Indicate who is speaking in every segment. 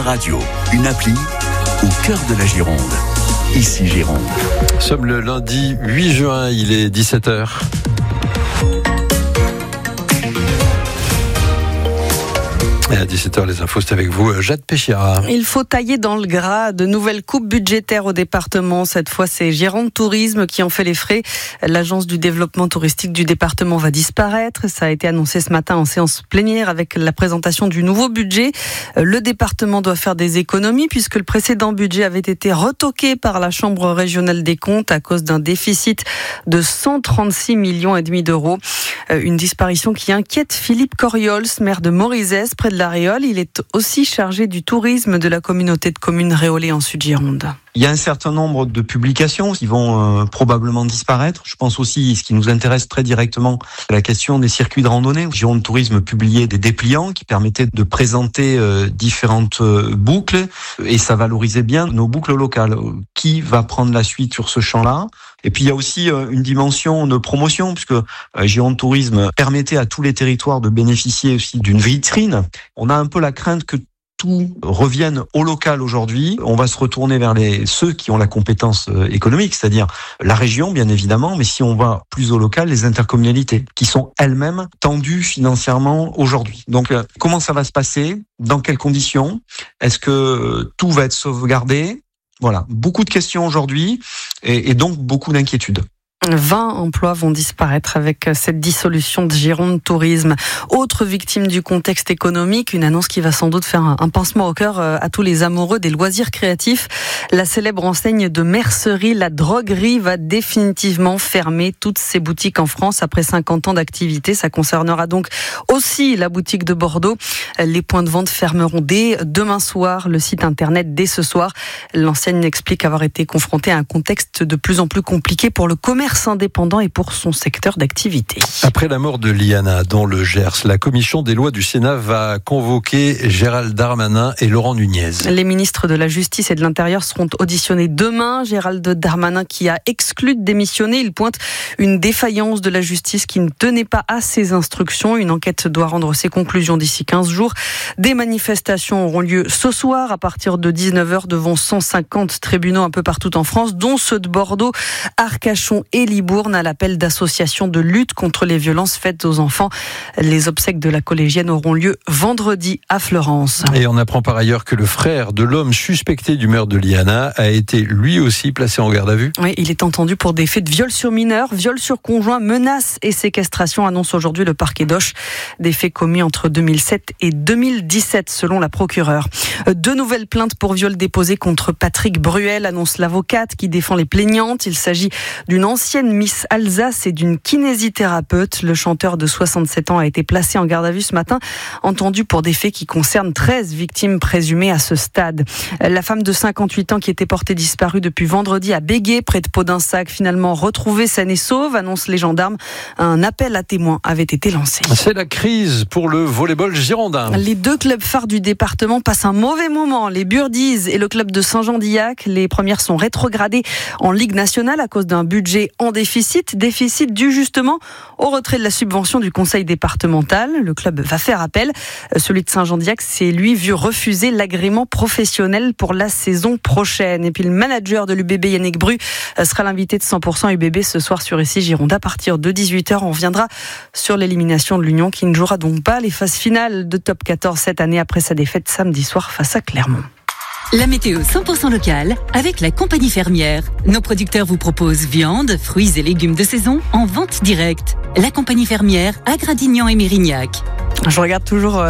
Speaker 1: radio, une appli au cœur de la Gironde. Ici Gironde.
Speaker 2: Nous sommes le lundi 8 juin, il est 17h. Et à 17h, les infos, c'est avec vous, Jade Péchira.
Speaker 3: Il faut tailler dans le gras. De nouvelles coupes budgétaires au département. Cette fois, c'est Gironde Tourisme qui en fait les frais. L'agence du développement touristique du département va disparaître. Ça a été annoncé ce matin en séance plénière avec la présentation du nouveau budget. Le département doit faire des économies puisque le précédent budget avait été retoqué par la Chambre régionale des comptes à cause d'un déficit de 136,5 millions d'euros. Une disparition qui inquiète Philippe Coriols, maire de Morizès, près de la Réole. Il est aussi chargé du tourisme de la communauté de communes Réolais en Sud-Gironde.
Speaker 4: Il y a un certain nombre de publications qui vont probablement disparaître. Je pense aussi, ce qui nous intéresse très directement, la question des circuits de randonnée. Gironde Tourisme publiait des dépliants qui permettaient de présenter différentes boucles et ça valorisait bien nos boucles locales. Qui va prendre la suite sur ce champ-là ? Et puis il y a aussi une dimension de promotion puisque Gironde Tourisme permettait à tous les territoires de bénéficier aussi d'une vitrine. On a un peu la crainte que tout revienne au local aujourd'hui. On va se retourner vers ceux qui ont la compétence économique, c'est-à-dire la région, bien évidemment, mais si on va plus au local, les intercommunalités, qui sont elles-mêmes tendues financièrement aujourd'hui. Donc, comment ça va se passer ? Dans quelles conditions ? Est-ce que tout va être sauvegardé ? Voilà, beaucoup de questions aujourd'hui et donc beaucoup d'inquiétudes.
Speaker 3: 20 emplois vont disparaître avec cette dissolution de Gironde Tourisme. Autre victime du contexte économique, une annonce qui va sans doute faire un pincement au cœur à tous les amoureux des loisirs créatifs. La célèbre enseigne de mercerie, la Droguerie, va définitivement fermer toutes ses boutiques en France après 50 ans d'activité. Ça concernera donc aussi la boutique de Bordeaux. Les points de vente fermeront dès demain soir, le site internet dès ce soir. L'enseigne explique avoir été confrontée à un contexte de plus en plus compliqué pour le commerce indépendant et pour son secteur d'activité.
Speaker 2: Après la mort de Liana dans le Gers, la commission des lois du Sénat va convoquer Gérald Darmanin et Laurent Nunez.
Speaker 3: Les ministres de la Justice et de l'Intérieur seront auditionnés demain. Gérald Darmanin qui a exclu de démissionner. Il pointe une défaillance de la justice qui ne tenait pas à ses instructions. Une enquête doit rendre ses conclusions d'ici 15 jours. Des manifestations auront lieu ce soir à partir de 19h devant 150 tribunaux un peu partout en France, dont ceux de Bordeaux, Arcachon et Libourne à l'appel d'associations de lutte contre les violences faites aux enfants. Les obsèques de la collégienne auront lieu vendredi à Fleurance.
Speaker 2: Et on apprend par ailleurs que le frère de l'homme suspecté du meurtre de Liana a été lui aussi placé en garde à vue.
Speaker 3: Oui, il est entendu pour des faits de viol sur mineur, viol sur conjoint, menaces et séquestration, annonce aujourd'hui le parquet d'Auch. Des faits commis entre 2007 et 2017 selon la procureure. 2 nouvelles plaintes pour viol déposées contre Patrick Bruel, annonce l'avocate qui défend les plaignantes. Il s'agit d'une ancienne Miss Alsace et d'une kinésithérapeute. Le chanteur de 67 ans a été placé en garde à vue ce matin, entendu pour des faits qui concernent 13 victimes présumées à ce stade. La femme de 58 ans qui était portée disparue depuis vendredi à Béguet, près de Pau-d'Insac, finalement retrouvée saine et sauve, annoncent les gendarmes. Un appel à témoins avait été lancé.
Speaker 2: C'est la crise pour le volleyball girondin.
Speaker 3: Les 2 clubs phares du département passent un mauvais moment. Les Burdies et le club de Saint-Jean-d'Illac. Les premières sont rétrogradées en Ligue nationale à cause d'un budget en déficit dû justement au retrait de la subvention du conseil départemental. Le club va faire appel. Celui de Saint-Jean-d'Illac s'est lui vu refuser l'agrément professionnel pour la saison prochaine. Et puis le manager de l'UBB, Yannick Bru, sera l'invité de 100% UBB ce soir sur Ici Gironde à partir de 18h. On reviendra sur l'élimination de l'Union qui ne jouera donc pas les phases finales de Top 14 cette année après sa défaite samedi soir face à Clermont.
Speaker 5: La météo 100% locale avec la compagnie fermière. Nos producteurs vous proposent viande, fruits et légumes de saison en vente directe. La compagnie fermière à Gradignan et Mérignac.
Speaker 3: Je regarde toujours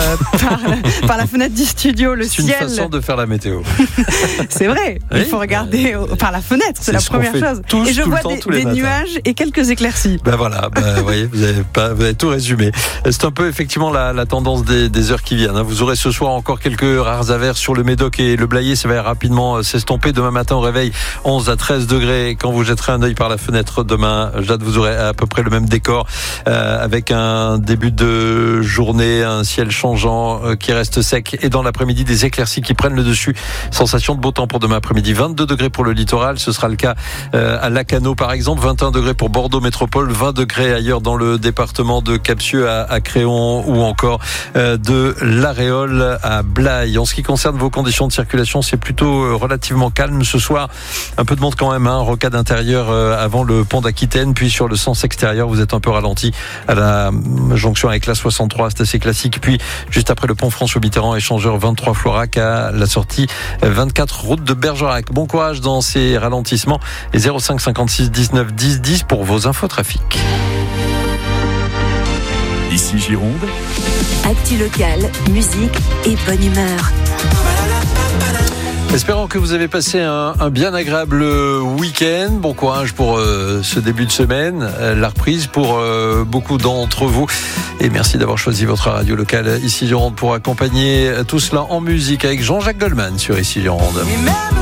Speaker 3: par la fenêtre du studio le ciel.
Speaker 2: C'est une façon de faire la météo.
Speaker 3: C'est vrai,
Speaker 2: oui,
Speaker 3: il faut regarder par la fenêtre, c'est la première chose.
Speaker 2: Tous,
Speaker 3: et je vois des nuages et quelques éclaircies.
Speaker 2: Ben voilà, vous voyez, vous avez tout résumé. C'est un peu effectivement la tendance des heures qui viennent. Vous aurez ce soir encore quelques rares averses sur le Médoc et le Blayais. Ça va rapidement s'estomper. Demain matin au réveil, 11 à 13 degrés. Quand vous jetterez un œil par la fenêtre demain, Jade, vous aurez à peu près le même décor avec un début de journée journée, un ciel changeant qui reste sec et dans l'après-midi des éclaircies qui prennent le dessus. Sensation de beau temps pour demain après-midi. 22 degrés pour le littoral, ce sera le cas à Lacanau par exemple, 21 degrés pour Bordeaux Métropole, 20 degrés ailleurs dans le département de Capsieux à Créon ou encore de l'Aréole à Blaye. En ce qui concerne vos conditions de circulation, c'est plutôt relativement calme ce soir. Un peu de monde quand même, rocade intérieure avant le pont d'Aquitaine, puis sur le sens extérieur, vous êtes un peu ralenti à la jonction avec la 63, c'est assez classique. Puis juste après le pont François Mitterrand, échangeur 23 Florac à la sortie 24 route de Bergerac. Bon courage dans ces ralentissements et 05 56 19 10 10 pour vos infos trafic.
Speaker 1: Ici Gironde.
Speaker 6: Actu locale, musique et bonne humeur.
Speaker 2: Espérons que vous avez passé un bien agréable week-end. Bon courage pour ce début de semaine, la reprise pour beaucoup d'entre vous. Et merci d'avoir choisi votre radio locale Ici Gironde pour accompagner tout cela en musique avec Jean-Jacques Goldman sur Ici Gironde.